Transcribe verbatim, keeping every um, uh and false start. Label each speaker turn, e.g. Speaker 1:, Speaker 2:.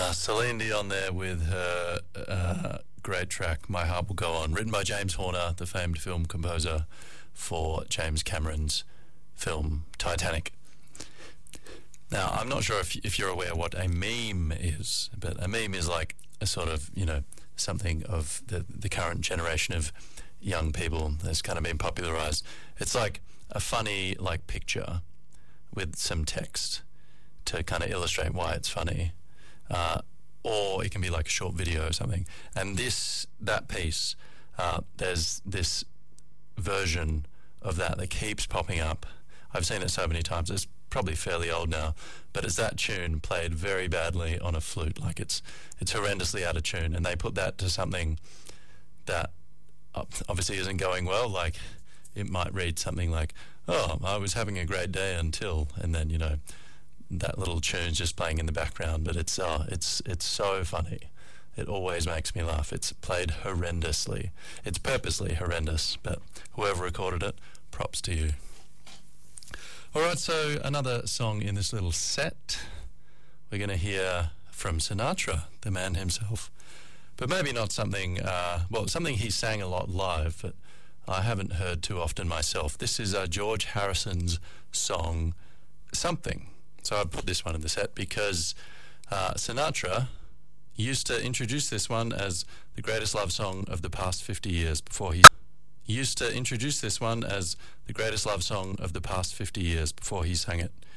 Speaker 1: Uh, Celine Dion there with her uh, great track, My Heart Will Go On, written by James Horner, the famed film composer for James Cameron's film Titanic. Now, I'm not sure if, if you're aware what a meme is, but a meme is like a sort of, you know, something of the, the current generation of young people that's kind of been popularized. It's like a funny, like, picture with some text to kind of illustrate why it's funny. Uh, or it can be like a short video or something. And this, that piece, uh, there's this version of that that keeps popping up. I've seen it so many times. It's probably fairly old now, but it's that tune played very badly on a flute. Like it's it's horrendously out of tune, and they put that to something that obviously isn't going well. Like it might read something like, "Oh, I was having a great day until," and then you know that little tune's just playing in the background. But it's uh, it's it's so funny. It always makes me laugh. It's played horrendously. It's purposely horrendous, but whoever recorded it, props to you. All right, so another song in this little set. We're going to hear from Sinatra, the man himself, but maybe not something, uh, well, something he sang a lot live, but I haven't heard too often myself. This is uh, George Harrison's song, Something. So I put this one in the set because uh, Sinatra used to introduce this one as the greatest love song of the past fifty years before he used to introduce this one as the greatest love song of the past fifty years before he sang it